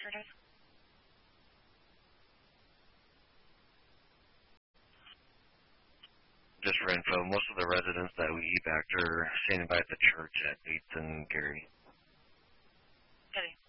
address? Just for info, most of the residents that we evac are standing by at the church at 8th and Gary. Okay.